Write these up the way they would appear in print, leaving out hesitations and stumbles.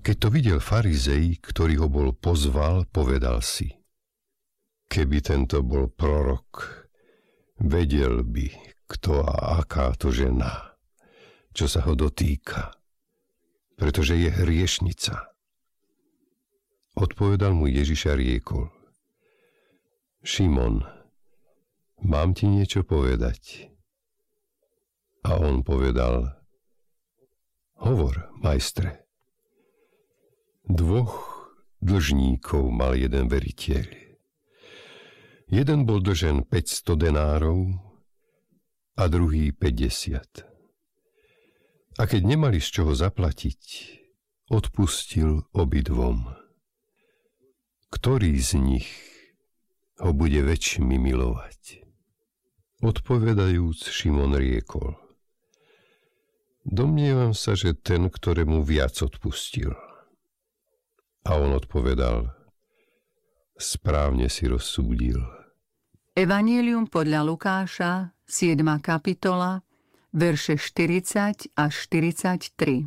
Keď to videl farizej, ktorý ho bol pozval, povedal si: keby tento bol prorok, vedel by, kto a aká to žena, čo sa ho dotýka, pretože je hriešnica. Odpovedal mu Ježiš a riekol: Šimon, mám ti niečo povedať. A on povedal: hovor, majstre. 2 dlžníkov mal jeden veriteľ. Jeden bol dlžen 500 denárov a druhý 50. A keď nemali z čoho zaplatiť, odpustil obidvom. Ktorý z nich ho bude väčšmi milovať? Odpovedajúc, Šimon riekol: domnievam sa, že ten, ktorému viac odpustil. A on odpovedal: správne si rozsúdil. Evanjelium podľa Lukáša, 7. kapitola, verše 40 až 43.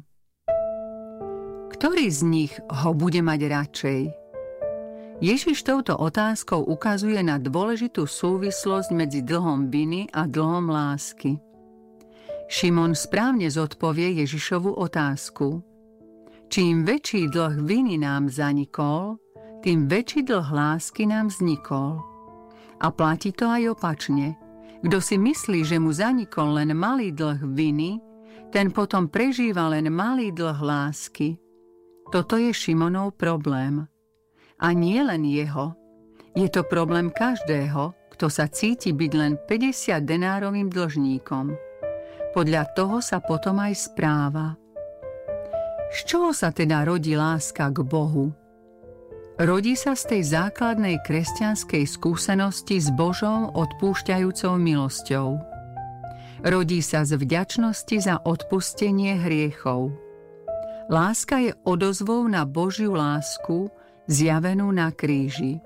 Ktorý z nich ho bude mať radšej? Ježiš touto otázkou ukazuje na dôležitú súvislosť medzi dlhom viny a dlhom lásky. Šimon správne zodpovie Ježišovu otázku. Čím väčší dlh viny nám zanikol, tým väčší dlh lásky nám vznikol. A platí to aj opačne. Kto si myslí, že mu zanikol len malý dlh viny, ten potom prežíva len malý dlh lásky. Toto je Šimonov problém. A nie len jeho. Je to problém každého, kto sa cíti byť len 50 denárovým dlžníkom. Podľa toho sa potom aj správa. Z čoho sa teda rodí láska k Bohu? Rodí sa z tej základnej kresťanskej skúsenosti s Božou odpúšťajúcou milosťou. Rodí sa z vďačnosti za odpustenie hriechov. Láska je odozvou na Božiu lásku, zjavenú na kríži.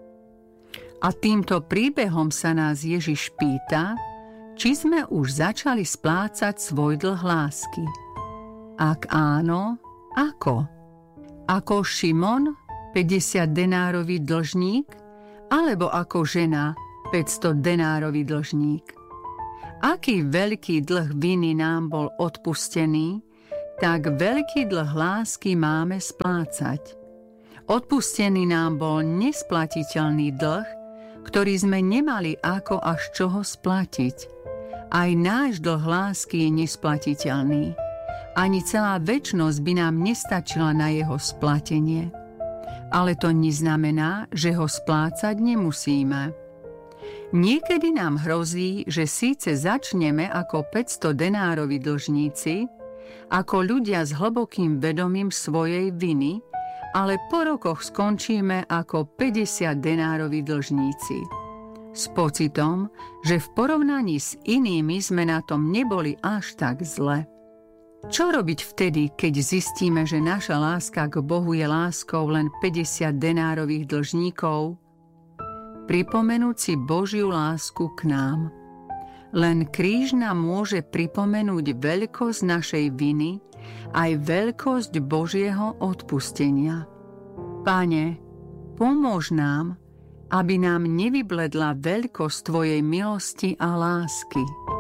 A týmto príbehom sa nás Ježiš pýta, či sme už začali splácať svoj dlh lásky. Ak áno, ako? Ako Šimon, 50 denárový dlžník, alebo ako žena, 500 denárový dlžník? Aký veľký dlh viny nám bol odpustený, tak veľký dlh lásky máme splácať. Odpustený nám bol nesplatiteľný dlh, ktorý sme nemali ako až čoho splatiť. Aj náš dlh lásky je nesplatiteľný. Ani celá večnosť by nám nestačila na jeho splatenie. Ale to neznamená, že ho splácať nemusíme. Niekedy nám hrozí, že síce začneme ako 500 denároví dlžníci, ako ľudia s hlbokým vedomím svojej viny, ale po rokoch skončíme ako 50 denároví dlžníci. S pocitom, že v porovnaní s inými sme na tom neboli až tak zle. Čo robiť vtedy, keď zistíme, že naša láska k Bohu je láskou len 50 denárových dlžníkov? Pripomenúť si Božiu lásku k nám. Len kríž nám môže pripomenúť veľkosť našej viny, aj veľkosť Božieho odpustenia. Pane, pomôž nám, aby nám nevybledla veľkosť Tvojej milosti a lásky.